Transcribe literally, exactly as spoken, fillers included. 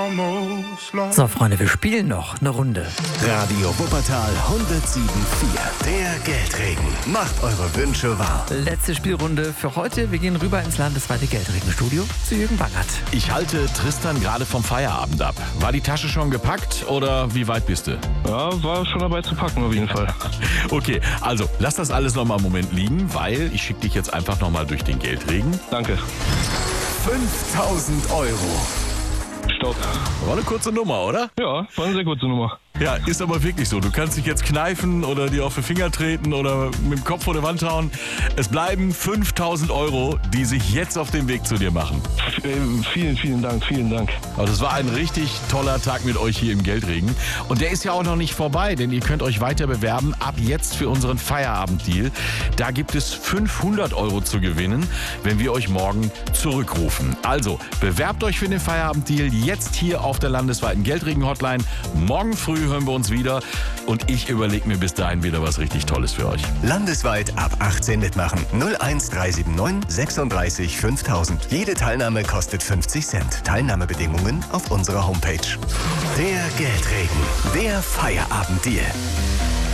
So, Freunde, wir spielen noch eine Runde. Radio Wuppertal hundertsieben Komma vier. Der Geldregen macht eure Wünsche wahr. Letzte Spielrunde für heute. Wir gehen rüber ins landesweite Geldregenstudio zu Jürgen Bangert. Ich halte Tristan gerade vom Feierabend ab. War die Tasche schon gepackt oder wie weit bist du? Ja, war schon dabei zu packen auf jeden Fall. Okay, also lass das alles noch mal einen Moment liegen, weil ich schicke dich jetzt einfach noch mal durch den Geldregen. Danke. fünftausend Euro. Stopp. War eine kurze Nummer, oder? Ja, war eine sehr kurze Nummer. Ja, ist aber wirklich so. Du kannst dich jetzt kneifen oder dir auf die Finger treten oder mit dem Kopf vor der Wand hauen. Es bleiben fünftausend Euro, die sich jetzt auf den Weg zu dir machen. F- äh, vielen, vielen Dank, vielen Dank. Also es war ein richtig toller Tag mit euch hier im Geldregen. Und der ist ja auch noch nicht vorbei, denn ihr könnt euch weiter bewerben ab jetzt für unseren Feierabenddeal. Da gibt es fünfhundert Euro zu gewinnen, wenn wir euch morgen zurückrufen. Also bewerbt euch für den Feierabenddeal jetzt hier auf der landesweiten Geldregen-Hotline. Morgen früh hören wir uns wieder und ich überlege mir bis dahin wieder was richtig Tolles für euch. Landesweit ab achtzehn mitmachen. null eins drei sieben neun sechsunddreißig fünftausend. Jede Teilnahme kostet fünfzig Cent. Teilnahmebedingungen auf unserer Homepage. Der Geldregen. Der Feierabenddeal.